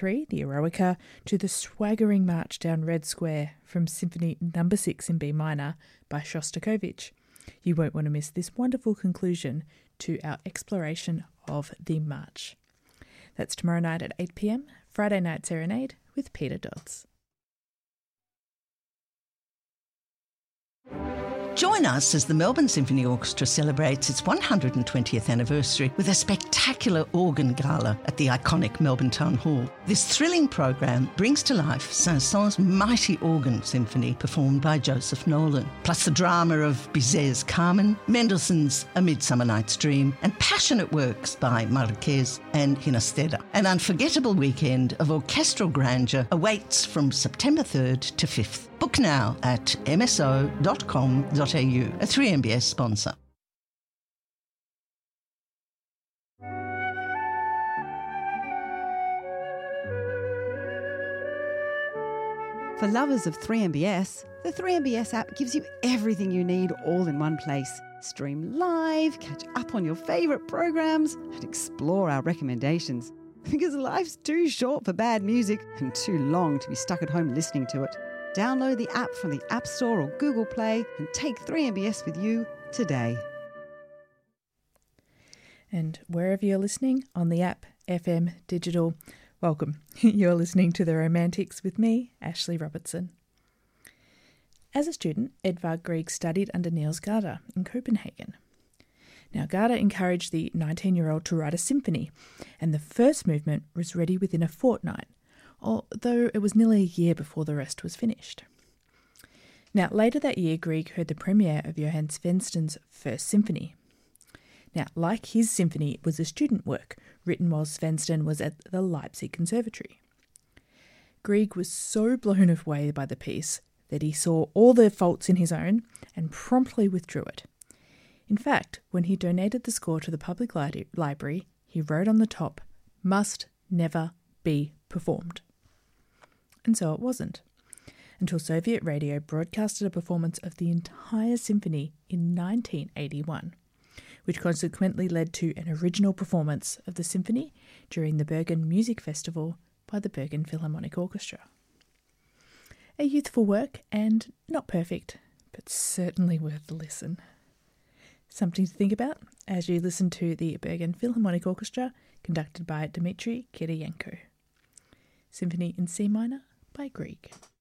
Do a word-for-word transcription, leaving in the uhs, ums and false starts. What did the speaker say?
three, the Eroica, to the swaggering march down Red Square from Symphony Number six in B minor by Shostakovich. You won't want to miss this wonderful conclusion to our exploration of the march. That's tomorrow night at eight p.m, Friday Night Serenade with Peter Dodds. Join us as the Melbourne Symphony Orchestra celebrates its one hundred twentieth anniversary with a spectacular organ gala at the iconic Melbourne Town Hall. This thrilling program brings to life Saint-Saëns' mighty organ symphony performed by Joseph Nolan, plus the drama of Bizet's Carmen, Mendelssohn's A Midsummer Night's Dream, and passionate works by Marquez and Ginastera. An unforgettable weekend of orchestral grandeur awaits from September third to fifth. Book now at m s o dot com dot a u, a three M B S sponsor. For lovers of three M B S, the three M B S app gives you everything you need all in one place. Stream live, catch up on your favourite programs, and explore our recommendations. Because life's too short for bad music and too long to be stuck at home listening to it. Download the app from the App Store or Google Play and take three M B S with you today. And wherever you're listening, on the app, F M, digital, welcome. You're listening to The Romantics with me, Ashley Robertson. As a student, Edvard Grieg studied under Niels Gade in Copenhagen. Now, Gade encouraged the nineteen-year-old to write a symphony, and the first movement was ready within a fortnight, although it was nearly a year before the rest was finished. Now, later that year, Grieg heard the premiere of Johann Svensson's First Symphony. Now, like his symphony, it was a student work, written while Svensson was at the Leipzig Conservatory. Grieg was so blown away by the piece that he saw all the faults in his own and promptly withdrew it. In fact, when he donated the score to the public li- library, he wrote on the top, "Must never be performed." And so it wasn't, until Soviet radio broadcasted a performance of the entire symphony in nineteen eighty-one, which consequently led to an original performance of the symphony during the Bergen Music Festival by the Bergen Philharmonic Orchestra. A youthful work and not perfect, but certainly worth the listen. Something to think about as you listen to the Bergen Philharmonic Orchestra, conducted by Dmitry Kiriyenko. Symphony in C minor by Grieg.